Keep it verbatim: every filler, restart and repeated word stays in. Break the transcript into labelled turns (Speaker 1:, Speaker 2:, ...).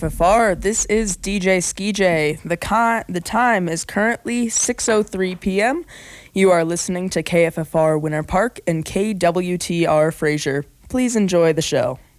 Speaker 1: F R. This is D J Ski J. The, con- the time is currently six oh three p.m. You are listening to K F F R Winter Park and K W T R Fraser. Please enjoy the show.